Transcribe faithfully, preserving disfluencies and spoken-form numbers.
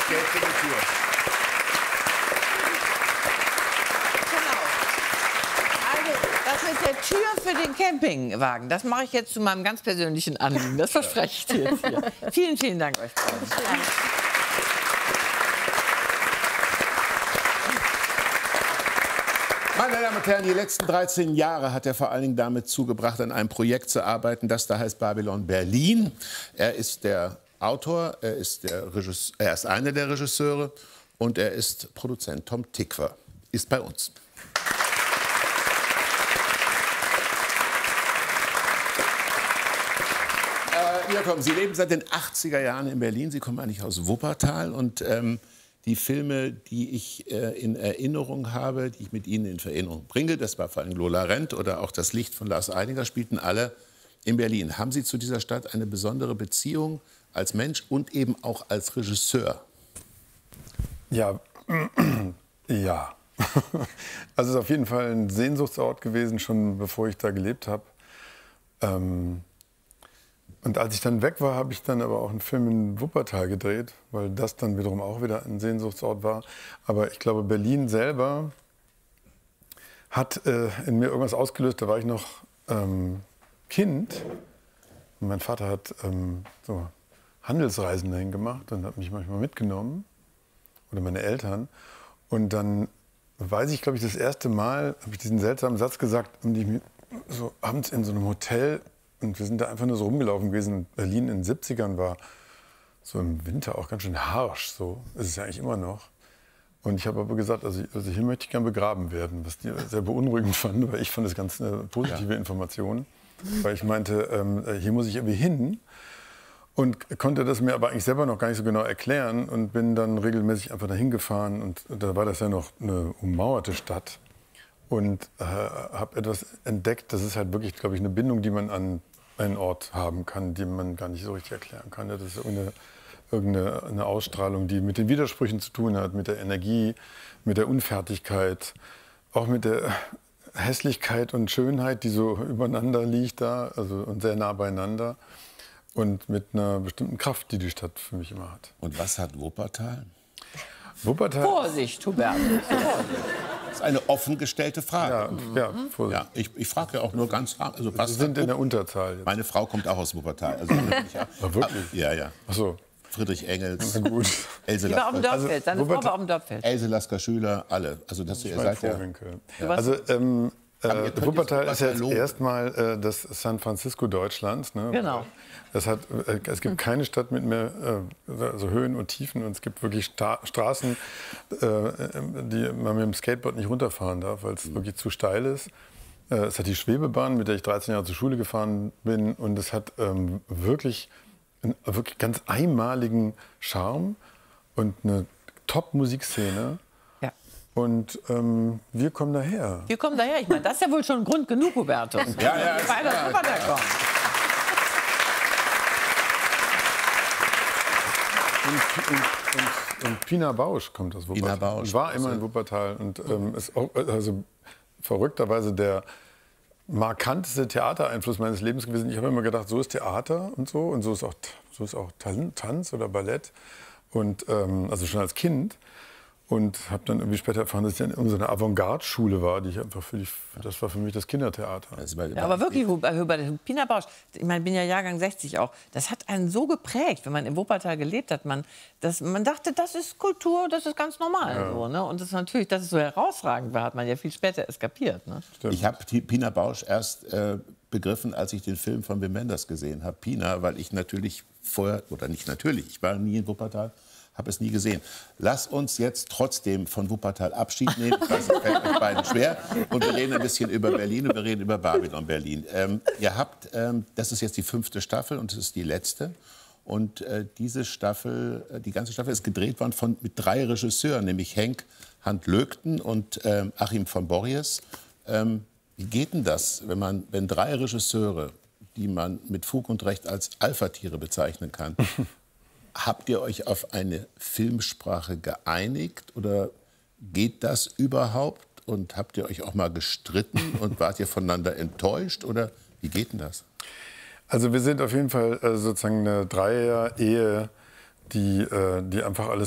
Geld für die Tür. Das mit der Tür für den Campingwagen, das mache ich jetzt zu meinem ganz persönlichen Anliegen. Das verspreche ich dir jetzt hier. Vielen, vielen Dank euch beiden. Meine Damen und Herren, die letzten dreizehn Jahre hat er vor allen Dingen damit zugebracht, an einem Projekt zu arbeiten, das da heißt Babylon Berlin. Er ist der Autor, er ist, der Regisseur, er ist einer der Regisseure und er ist Produzent. Tom Tykwer ist bei uns. Ja, komm, Sie leben seit den achtziger Jahren in Berlin. Sie kommen eigentlich aus Wuppertal. Und ähm, die Filme, die ich äh, in Erinnerung habe, die ich mit Ihnen in Erinnerung bringe, das war vor allem Lola Rent oder auch Das Licht von Lars Eidinger, spielten alle in Berlin. Haben Sie zu dieser Stadt eine besondere Beziehung als Mensch und eben auch als Regisseur? Ja, ja. Also es ist auf jeden Fall ein Sehnsuchtsort gewesen, schon bevor ich da gelebt habe. Ähm Und als ich dann weg war, habe ich dann aber auch einen Film in Wuppertal gedreht, weil das dann wiederum auch wieder ein Sehnsuchtsort war. Aber ich glaube, Berlin selber hat äh, in mir irgendwas ausgelöst. Da war ich noch ähm, Kind und mein Vater hat ähm, so Handelsreisen dahin gemacht und hat mich manchmal mitgenommen, oder meine Eltern. Und dann weiß ich, glaube ich, das erste Mal habe ich diesen seltsamen Satz gesagt, und ich mich so abends in so einem Hotel. Und wir sind da einfach nur so rumgelaufen gewesen. Berlin in den siebzigern war so im Winter auch ganz schön harsch. So ist es ja eigentlich immer noch. Und ich habe aber gesagt, also, also hier möchte ich gern begraben werden, was die sehr beunruhigend fanden, weil ich fand das ganz eine positive ja. Information. Weil ich meinte, ähm, hier muss ich irgendwie hin. Und konnte das mir aber eigentlich selber noch gar nicht so genau erklären. Und bin dann regelmäßig einfach dahin gefahren. Und da war das ja noch eine ummauerte Stadt. Und äh, habe etwas entdeckt, das ist halt wirklich, glaube ich, eine Bindung, die man an einen Ort haben kann, die man gar nicht so richtig erklären kann. Das ist irgendeine, irgendeine eine Ausstrahlung, die mit den Widersprüchen zu tun hat, mit der Energie, mit der Unfertigkeit, auch mit der Hässlichkeit und Schönheit, die so übereinander liegt da, also und sehr nah beieinander. Und mit einer bestimmten Kraft, die die Stadt für mich immer hat. Und was hat Wuppertal? Wuppertal. Vorsicht, Hubertus. Das ist eine offen gestellte Frage. Ja, ja, Vorsicht. Ja, ich, ich frage ja auch nur ganz... Also Wir sind in der Unterzahl jetzt. Meine Frau kommt auch aus Wuppertal. Also, ich auch, Ach, wirklich? Ja, ja. Ach so. Friedrich Engels, Na gut. Else Die war auf dem Lasker, Dorffeld, seine Frau war auf dem Dorffeld. Else Lasker Schüler, alle. Also, dass ihr seid ja... Ja. Also, ähm, äh, Wuppertal ist jetzt loben. erstmal äh, das San Francisco Deutschlands. Ne? Genau. Das hat, äh, es gibt keine Stadt mit mehr äh, also Höhen und Tiefen. Und es gibt wirklich Sta Straßen, äh, die man mit dem Skateboard nicht runterfahren darf, weil es mhm. wirklich zu steil ist. Äh, es hat die Schwebebahn, mit der ich dreizehn Jahre zur Schule gefahren bin. Und es hat ähm, wirklich einen wirklich ganz einmaligen Charme und eine Top-Musikszene. Und ähm, wir kommen daher. Wir kommen daher. Ich meine, das ist ja wohl schon Grund genug, Hubertus. Ja, ja, weil das ja, Wuppertal kommt. Und, und, und, und Pina Bausch kommt aus Wuppertal. Pina Bausch. Ich war immer in Wuppertal und ähm, ist auch, also verrückterweise der markanteste Theatereinfluss meines Lebens gewesen. Ich habe immer gedacht, so ist Theater und so und so ist auch, so ist auch Tanz oder Ballett. Und ähm, also schon als Kind. Und habe dann irgendwie später erfahren, dass ich in irgendeiner Avantgarde-Schule war, die ich einfach für die, das war für mich das Kindertheater. Ja, aber wirklich, Hubert, Pina Bausch, ich meine, ich bin ja Jahrgang sechzig auch, das hat einen so geprägt, wenn man in Wuppertal gelebt hat, man, das, man dachte, das ist Kultur, das ist ganz normal. Ja. So, ne? Und das ist natürlich, dass es so herausragend war, hat man ja viel später eskapiert. Ne? Ich habe Pina Bausch erst äh, begriffen, als ich den Film von Wim Wenders gesehen habe, Pina, weil ich natürlich vorher, oder nicht natürlich, ich war nie in Wuppertal, habe es nie gesehen. Lass uns jetzt trotzdem von Wuppertal Abschied nehmen. Ich weiß, das fällt euch beiden schwer. Und wir reden ein bisschen über Berlin und wir reden über Babylon Berlin. Ähm, ihr habt, ähm, das ist jetzt die fünfte Staffel und das ist die letzte. Und äh, diese Staffel, äh, die ganze Staffel ist gedreht worden von, mit drei Regisseuren, nämlich Henk Hand-Lögten und ähm, Achim von Borries. Ähm, wie geht denn das, wenn, man, wenn drei Regisseure, die man mit Fug und Recht als Alpha-Tiere bezeichnen kann, habt ihr euch auf eine Filmsprache geeinigt oder geht das überhaupt? Und habt ihr euch auch mal gestritten und wart ihr voneinander enttäuscht? Oder wie geht denn das? Also wir sind auf jeden Fall äh, sozusagen eine Dreier-Ehe, die, äh, die einfach alles